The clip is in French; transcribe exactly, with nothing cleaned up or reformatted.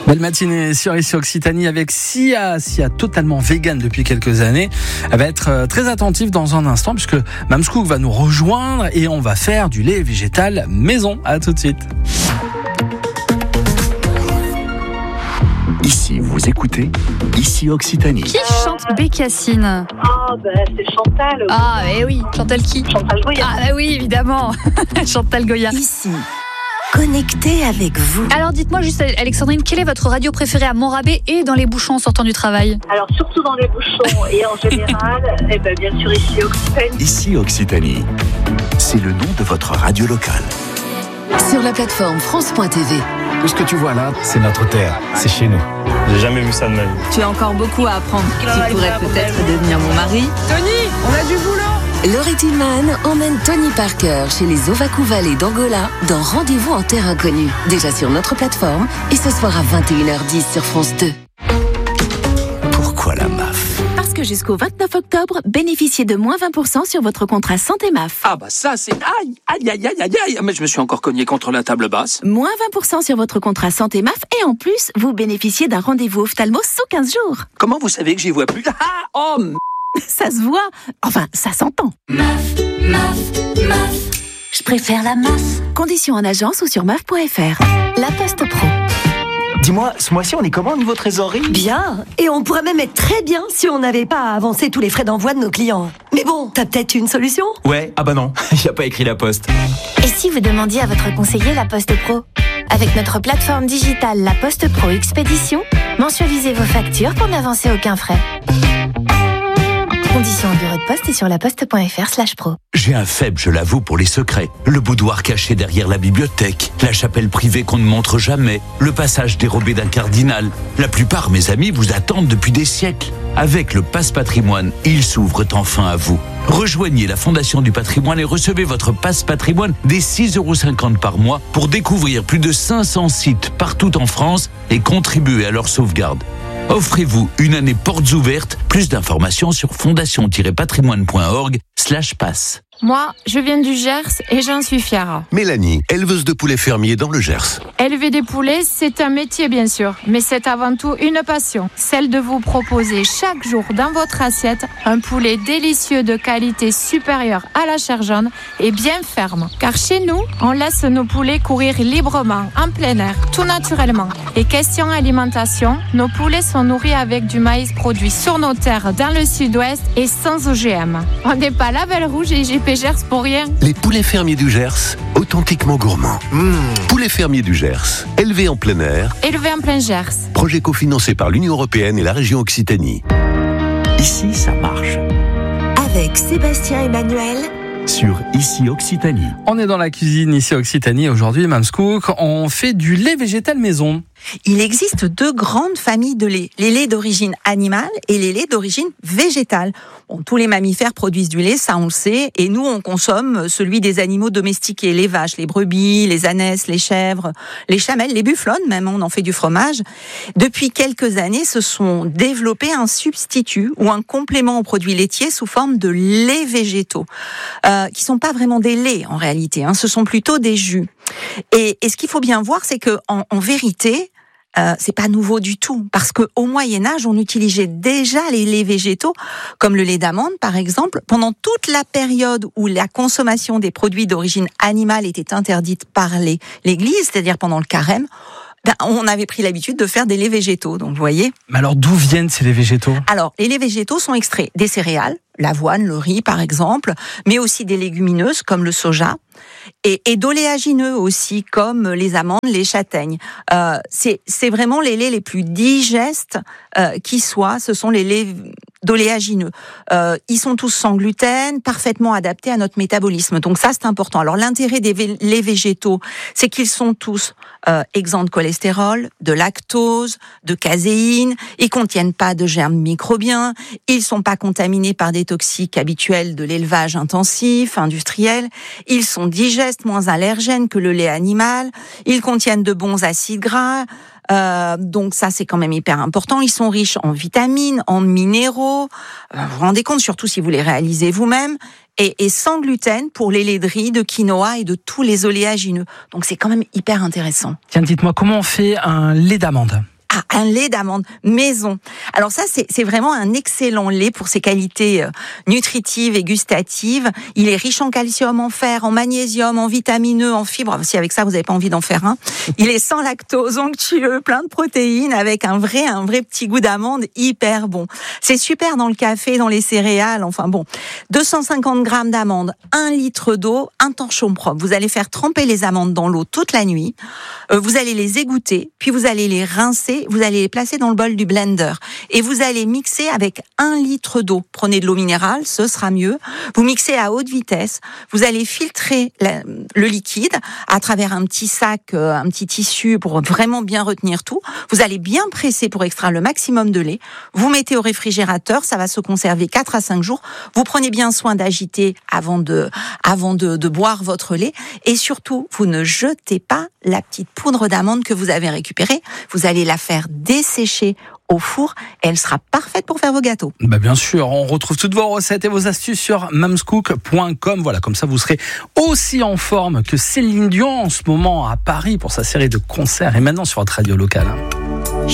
Belle matinée sur ici Occitanie avec Sia, Sia totalement vegan depuis quelques années. Elle va être très attentive dans un instant puisque Mamscook va nous rejoindre et on va faire du lait végétal maison. À tout de suite. Ici, vous écoutez Ici Occitanie. Qui chante Bécassine? Ah, ben c'est Chantal. Ah, eh oui, Chantal qui? Chantal Goya. Ah, bah oui, évidemment, Chantal Goya. Ici, connecté avec vous. Alors dites-moi juste, Alexandrine, quelle est votre radio préférée à Montrabé et dans les bouchons en sortant du travail? Alors surtout dans les bouchons et en général, eh ben, bien sûr ici Occitanie. Ici Occitanie, c'est le nom de votre radio locale. Sur la plateforme France point T V. Tout ce que tu vois là, c'est notre terre, c'est chez nous. J'ai jamais vu ça de ma vie. Tu as encore beaucoup à apprendre. Tu pourrais peut-être devenir mon mari. Tony, on a du boulot. Laurie Tillman emmène Tony Parker chez les Ovaku Valley d'Angola dans Rendez-vous en terre inconnue. Déjà sur notre plateforme et ce soir à vingt et une heures dix sur France deux. Pourquoi la M A F ? Parce que jusqu'au vingt-neuf octobre, bénéficiez de moins vingt pour cent sur votre contrat santé M A F. Ah bah ça c'est... Aïe, aïe, aïe, aïe, aïe, aïe. Mais je me suis encore cogné contre la table basse. Moins vingt pour cent sur votre contrat santé M A F et en plus, vous bénéficiez d'un rendez-vous ophtalmo sous quinze jours. Comment vous savez que j'y vois plus? Ah, oh m... Ça se voit. Enfin, ça s'entend. M A F, M A F, M A F. Je préfère la M A F. Conditions en agence ou sur M A F point F R. La Poste Pro. Dis-moi, ce mois-ci, on est comment au niveau trésorerie? Bien, et on pourrait même être très bien si on n'avait pas à avancer tous les frais d'envoi de nos clients. Mais bon, t'as peut-être une solution? Ouais, ah bah non, il n'y a pas écrit La Poste. Et si vous demandiez à votre conseiller La Poste Pro? Avec notre plateforme digitale La Poste Pro Expédition, mensualisez vos factures pour n'avancer aucun frais. Conditions en bureau de poste et sur laposte.fr slash pro. J'ai un faible, je l'avoue, pour les secrets. Le boudoir caché derrière la bibliothèque, la chapelle privée qu'on ne montre jamais, le passage dérobé d'un cardinal. La plupart, mes amis, vous attendent depuis des siècles. Avec le Passe Patrimoine, ils s'ouvrent enfin à vous. Rejoignez la Fondation du Patrimoine et recevez votre Passe Patrimoine dès six euros cinquante par mois pour découvrir plus de cinq cents sites partout en France et contribuer à leur sauvegarde. Offrez-vous une année portes ouvertes. Plus d'informations sur fondation-patrimoine.org slash passe. Moi, je viens du Gers et j'en suis fière. Mélanie, éleveuse de poulets fermiers dans le Gers. Élever des poulets, c'est un métier bien sûr, mais c'est avant tout une passion. Celle de vous proposer chaque jour dans votre assiette un poulet délicieux de qualité supérieure à la chair jaune et bien ferme. Car chez nous, on laisse nos poulets courir librement, en plein air, tout naturellement. Et question alimentation, nos poulets sont nourris avec du maïs produit sur nos terres dans le sud-ouest et sans O G M. On n'est pas la Belle Rouge et J P Gers pour rien. Les poulets fermiers du Gers, authentiquement gourmands. Mmh. Poulets fermiers du Gers, élevés en plein air. Élevés en plein Gers. Projet cofinancé par l'Union européenne et la région Occitanie. Ici, ça marche. Avec Sébastien Emmanuel. Sur Ici Occitanie. On est dans la cuisine ici Occitanie. Aujourd'hui, Mamscook, on fait du lait végétal maison. Il existe deux grandes familles de lait, les laits d'origine animale et les laits d'origine végétale. Bon, tous les mammifères produisent du lait, ça on le sait, et nous on consomme celui des animaux domestiqués, les vaches, les brebis, les ânesses, les chèvres, les chamelles, les bufflonnes même, on en fait du fromage. Depuis quelques années, se sont développés un substitut ou un complément aux produits laitiers sous forme de laits végétaux, euh, qui sont pas vraiment des laits en réalité, hein, ce sont plutôt des jus. Et, et ce qu'il faut bien voir, c'est que en, en vérité, euh, c'est pas nouveau du tout, parce que au Moyen Âge, on utilisait déjà les laits végétaux, comme le lait d'amande par exemple, pendant toute la période où la consommation des produits d'origine animale était interdite par les, l'Église, c'est-à-dire pendant le carême. Ben, on avait pris l'habitude de faire des laits végétaux, donc vous voyez. Mais alors d'où viennent ces laits végétaux? Alors, les laits végétaux sont extraits des céréales, l'avoine, le riz par exemple, mais aussi des légumineuses comme le soja, et, et d'oléagineux aussi comme les amandes, les châtaignes. Euh, c'est, c'est vraiment les laits les plus digestes euh, qui soient, ce sont les laits d'oléagineux. Euh, ils sont tous sans gluten, parfaitement adaptés à notre métabolisme. Donc ça, c'est important. Alors l'intérêt des vé- laits végétaux, c'est qu'ils sont tous euh, exempts de cholestérol, de lactose, de caséine. Ils contiennent pas de germes microbiens. Ils sont pas contaminés par des toxiques habituels de l'élevage intensif, industriel. Ils sont digestes, moins allergènes que le lait animal. Ils contiennent de bons acides gras. Euh, donc ça, c'est quand même hyper important. Ils sont riches en vitamines, en minéraux. Euh, vous vous rendez compte, surtout si vous les réalisez vous-même. Et, et sans gluten pour les laits de riz, de quinoa et de tous les oléagineux. Donc c'est quand même hyper intéressant. Tiens, dites-moi, comment on fait un lait d'amande ? Ah, un lait d'amande maison. Alors ça, c'est, c'est vraiment un excellent lait pour ses qualités euh, nutritives et gustatives. Il est riche en calcium, en fer, en magnésium, en vitamine E, en fibres. Si avec ça, vous n'avez pas envie d'en faire un. Il est sans lactose, onctueux, plein de protéines, avec un vrai, un vrai petit goût d'amande hyper bon. C'est super dans le café, dans les céréales. Enfin bon, deux cent cinquante grammes d'amandes, un litre d'eau, un torchon propre. Vous allez faire tremper les amandes dans l'eau toute la nuit. Euh, vous allez les égoutter, puis vous allez les rincer. Vous allez les placer dans le bol du blender et vous allez mixer avec un litre d'eau. Prenez de l'eau minérale, ce sera mieux. Vous mixez à haute vitesse. Vous allez filtrer la, le liquide à travers un petit sac, euh, un petit tissu pour vraiment bien retenir tout. Vous allez bien presser pour extraire le maximum de lait. Vous mettez au réfrigérateur, ça va se conserver quatre à cinq jours. Vous prenez bien soin d'agiter avant de, avant de, de boire votre lait et surtout, vous ne jetez pas la petite poudre d'amande que vous avez récupérée. Vous allez la faire dessécher au four et elle sera parfaite pour faire vos gâteaux. Bah bien sûr, on retrouve toutes vos recettes et vos astuces sur mamscook point com. Voilà, comme ça vous serez aussi en forme que Céline Dion en ce moment à Paris pour sa série de concerts et maintenant sur votre radio locale.